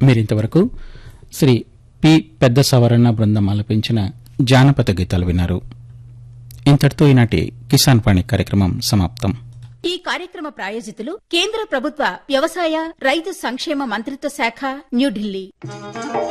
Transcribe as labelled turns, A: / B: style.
A: మీరింతవరకు శ్రీ పి పెద్ద సవరణ బృందం ఆలపించిన జానపద గీతాలు విన్నారు. ఇంతటితో ఈనాటి కిసాన్ వాణి కార్యక్రమం సమాప్తం.
B: ఈ కార్యక్రమ ప్రాయోజితులు కేంద్ర ప్రభుత్వ వ్యవసాయ రైతు సంక్షేమ మంత్రిత్వ శాఖ, న్యూఢిల్లీ.